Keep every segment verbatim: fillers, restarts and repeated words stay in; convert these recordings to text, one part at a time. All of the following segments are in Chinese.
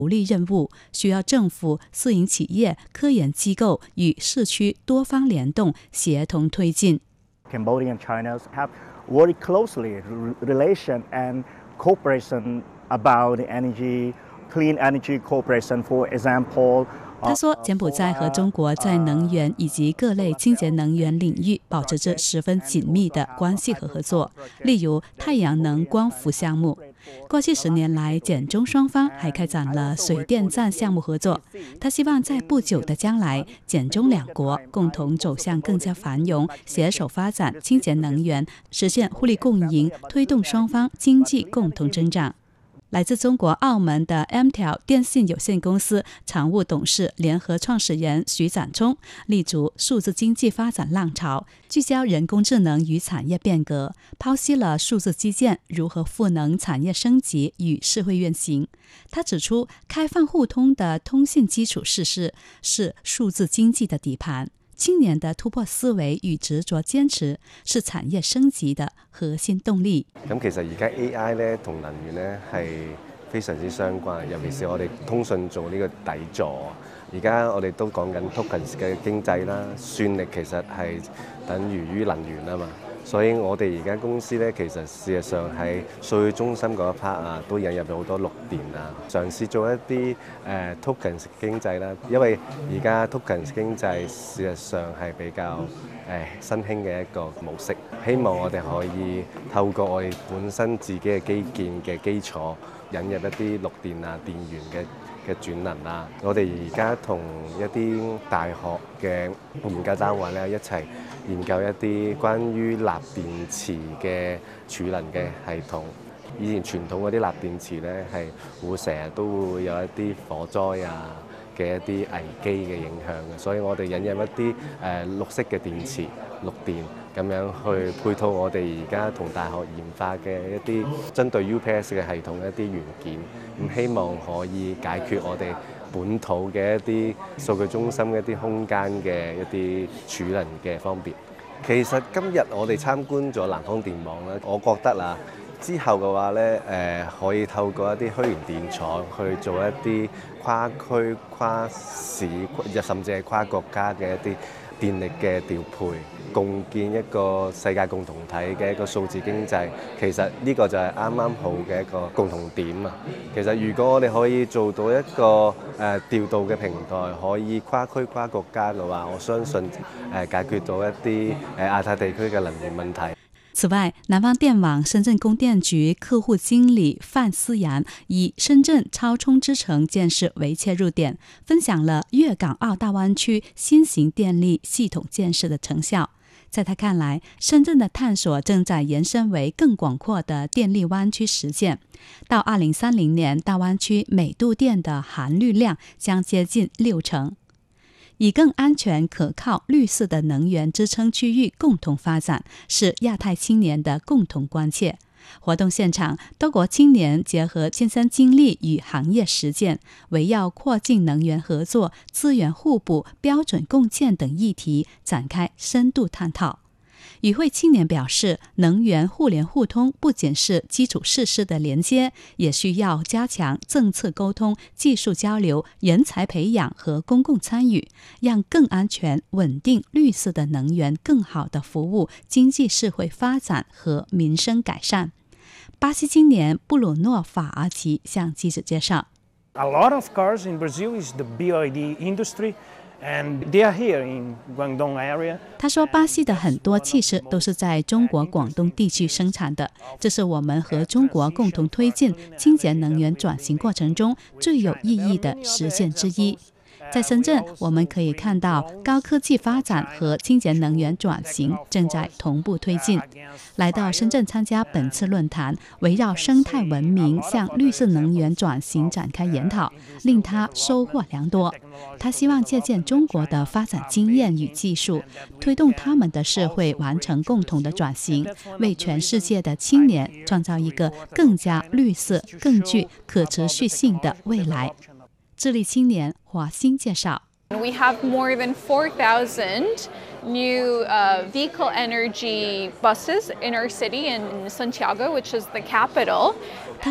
独立任务，需要政府、私营企业、科研机构与社区多方联动，协同推进。 Cambodia and China have worked closely relation and cooperation about the energy, clean energy cooperation, for example. 他说，柬埔寨和中国在能源以及各类清洁能源领域保持着十分紧密的关系和合作，例如太阳能光伏项目。过去十年来，柬中双方还开展了水电站项目合作。他希望在不久的将来，柬中两国共同走向更加繁荣，携手发展清洁能源，实现互利共赢，推动双方经济共同增长。来自中国澳门的 M T E L 电信有限公司常务董事、联合创始人徐展聪立足数字经济发展浪潮，聚焦人工智能与产业变革，剖析了数字基建如何赋能产业升级与社会运行。他指出，开放互通的通信基础设施是数字經濟的底盤。青年的突破思維與執着堅持是產業升級的核心動力。 咁其實而家 A I 咧同能源咧係非常之相關，尤其是我哋通訊做呢個底座。而家我哋都講緊 tokens 嘅經濟啦，算力其實係等於於能源啊嘛。所以我哋而家公司咧，其實事實上喺數據中心嗰一 part 啊，都引入咗好多綠電啊，嘗試做一啲誒、呃、tokens 經濟啦。因為而家 tokens 經濟事實上係比較誒、呃、新興嘅一個模式，希望我哋可以透過我哋本身自己嘅基建嘅基礎，引入一啲綠電啊、電源嘅嘅轉能啦。我哋而家同一啲大學嘅研究單位咧一齊研究一啲關於鈉電池嘅儲能嘅系統。以前傳統嗰啲鈉電池咧係會成日都會有一啲火災啊嘅一啲危機嘅影響嘅，所以我哋引入一啲誒、呃、綠色嘅電池、綠電咁樣去配套我哋而家同大學研發嘅一啲針對 U P S 嘅系統一啲元件，咁希望可以解決我哋本土嘅一啲數據中心嘅一啲空間嘅一啲儲能嘅方便。其實今日我哋參觀咗南方電網咧，我覺得啦，之後嘅話咧，誒、呃、可以透過一啲虛擬電廠去做一啲跨區、跨市，甚至係跨國家嘅一啲電力嘅調配，共建一個世界共同體嘅一個數字經濟。其實呢個就係啱啱好嘅一個共同點啊！其實如果我哋可以做到一個誒、呃、調度嘅平台，可以跨區跨國家嘅話，我相信誒、呃、解決到一啲誒、呃、亞太地區嘅能源問題。 此外，南方電網深圳供電局客戶經理范思陽以深圳超充之城建設為切入點，分享了粵港澳大灣區新型電力系統建設的成效。在他看來，深圳的探索正在延伸為更廣闊的電力灣區實現。到二零三零年，大灣區每度電的含綠量將接近六成。以更安全、可靠、綠色的能源支撐區域共同發展，是亞太青年的共同關切。活動現場，多國青年結合親身經歷與行業實踐，圍繞擴進能源合作、資源互補、標準共建等議題展開深度探討。與會青年表示，能源互聯互通不僅是基礎設施的連接，也需要加強政策溝通、技術交流、人才培養和公共參與，讓更安全、穩定、綠色的能源更好地服務經濟社會發展和民生改善。巴西青年布魯諾·法爾奇向記者介紹 A lot of cars in Brazil is the B Y D industry.And they are here in Guangdong area. 他說，巴西的很多汽車都是在中國廣東地區生產的，這是我們和中國共同推進清潔能源轉型過程中最有意義的實踐之一。在深圳，我們可以看到高科技發展和清潔能源轉型正在同步推進。來到深圳參加本次論壇，圍繞生態文明向綠色能源轉型展開研討，令他收穫良多。他希望借鑑中國的發展經驗與技術，推動他們的社會完成共同的轉型，為全世界的青年創造一個更加綠色、更具可持續性的未來。智利青年華興介紹 We have more than four thousand new uh, vehicle energy buses in our city in Santiago, which is the capital. 他說，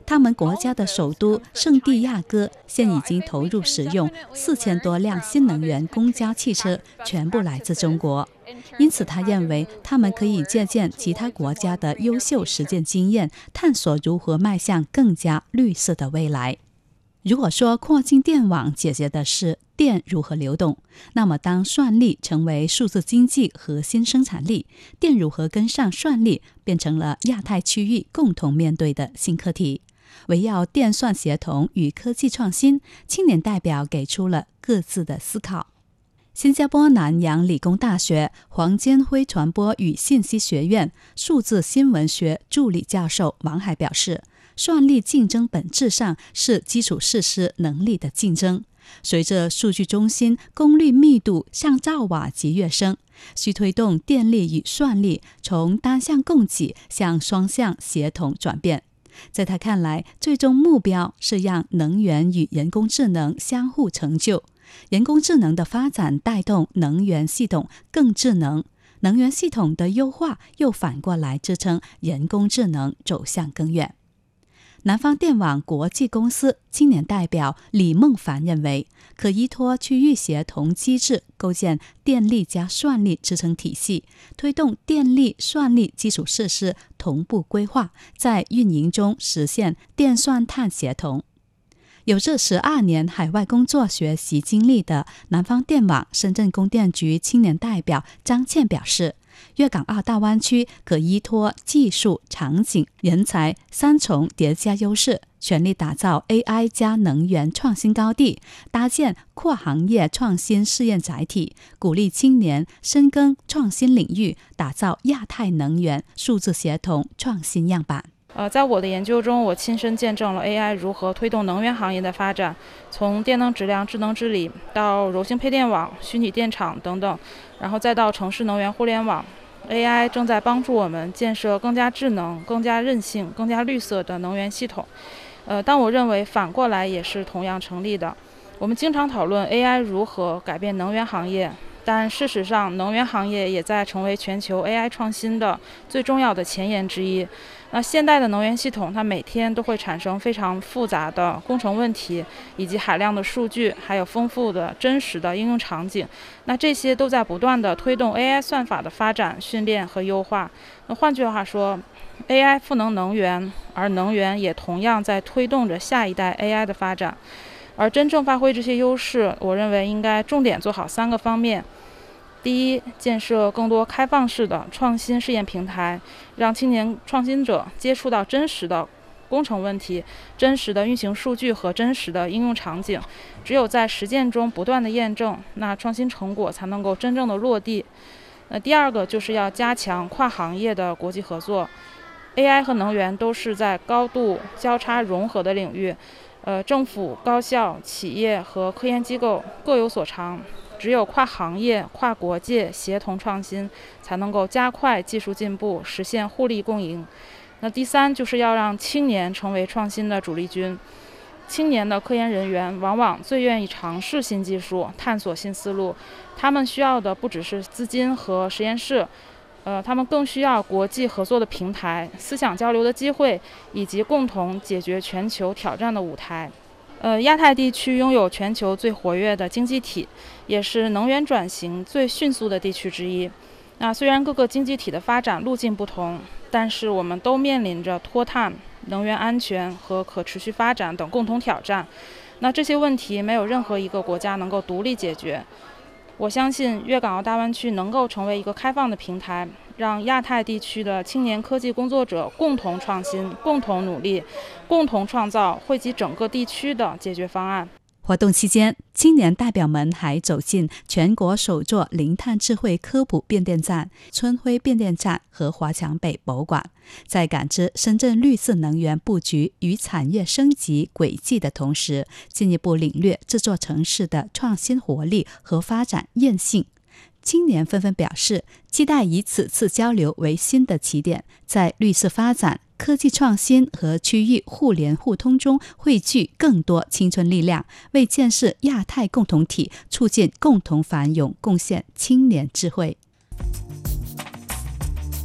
他们国家的首都圣地亚哥现已经投入使用四千多辆新能源公交汽车，全部来自中国。因此他认为他们可以借鉴其他国家的优秀实践经验，探索如何迈向更加绿色的未来。如果说跨境电网解决的是电如何流动，那么当算力成为数字经济核心生产力，电如何跟上算力变成了亚太区域共同面对的新课题。围绕电算协同与科技创新，青年代表给出了各自的思考。新加坡南洋理工大学黄坚辉传播与信息学院数字新闻学助理教授王海表示，算力竞争本质上是基础设施能力的竞争。随着数据中心功率密度向兆瓦级跃升，需推动电力与算力从单向供给向双向协同转变。在他看来，最终目标是让能源与人工智能相互成就，人工智能的发展带动能源系统更智能，能源系统的优化又反过来支撑人工智能走向更远。南方电网国际公司青年代表李梦凡认为，可依托区域协同机制构建电力加算力支撑体系，推动电力算力基础设施同步规划，在运营中实现电算碳协同。有着十二年海外工作学习经历的南方电网深圳供电局青年代表张倩表示，粤港澳大湾区可依托技术、场景、人才三重叠加优势，全力打造 A I 加能源创新高地，搭建跨行业创新试验载体，鼓励青年深耕创新领域，打造亚太能源数字协同创新样板。 呃，在我的研究中，我亲身见证了 A I 如何推动能源行业的发展，从电能质量智能治理到柔性配电网、虚拟电厂等等，然后再到城市能源互联网。A I 正在帮助我们建设更加智能、更加韧性、更加绿色的能源系统。呃，但我认为反过来也是同样成立的。我们经常讨论 A I 如何改变能源行业，但事实上，能源行业也在成为全球 A I 创新的最重要的前沿之一。那现代的能源系统，它每天都会产生非常复杂的工程问题，以及海量的数据，还有丰富的真实的应用场景。那这些都在不断的推动 A I 算法的发展、训练和优化。那换句话说 ，A I 赋能能源，而能源也同样在推动着下一代 A I 的发展。而真正发挥这些优势，我认为应该重点做好三个方面。第一，建设更多开放式的创新试验平台，让青年创新者接触到真实的工程问题、真实的运行数据和真实的应用场景。只有在实践中不断的验证，那创新成果才能够真正的落地。那第二个就是要加强跨行业的国际合作。A I 和能源都是在高度交叉融合的领域，呃，政府、高校、企业和科研机构各有所长。只有跨行业、跨国界协同创新，才能够加快技术进步，实现互利共赢。那第三，就是要让青年成为创新的主力军。青年的科研人员往往最愿意尝试新技术，探索新思路。他们需要的不只是资金和实验室，呃，他们更需要国际合作的平台、思想交流的机会，以及共同解决全球挑战的舞台。呃，亚太地区拥有全球最活跃的经济体，也是能源转型最迅速的地区之一。那虽然各个经济体的发展路径不同，但是我们都面临着脱碳、能源安全和可持续发展等共同挑战。那这些问题没有任何一个国家能够独立解决。我相信粤港澳大湾区能够成为一个开放的平台，让亚太地区的青年科技工作者共同创新、共同努力，共同创造惠及整个地区的解决方案。 活动期间，青年代表们还走进全国首座零碳智慧科普变电站春晖变电站和华强北博物馆，在感知深圳绿色能源布局与产业升级轨迹的同时，进一步领略这座城市的创新活力和发展韧性。青年纷纷表示，期待以此次交流为新的起点，在绿色发展、科技创新和区域互联互通中汇聚更多青春力量，为建设亚太共同体、促进共同繁荣贡献青年智慧。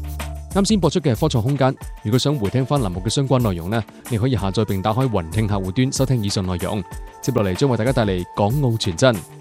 啱先播出嘅係科創空間，如果想回聽翻欄目嘅相關內容呢，你可以下載並打開雲聽客戶端收聽以上內容。接落嚟將為大家帶嚟港澳傳真。